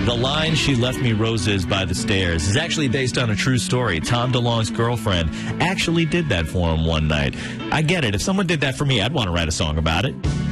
The line, "She left me roses by the stairs," is actually based on a true story. Tom DeLonge's girlfriend actually did that for him one night. I get it. If someone did that for me, I'd want to write a song about it.